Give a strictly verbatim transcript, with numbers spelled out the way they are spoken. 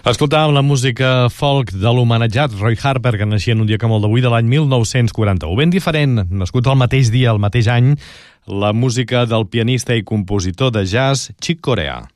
Escoltàvem la música folk de l'homenatjat Roy Harper, que naixia en un dia com el d'avui de l'any mil nou-cents quaranta-u. Ben diferent, nascut el mateix dia, el mateix any, la música del pianista i compositor de jazz Chick Corea.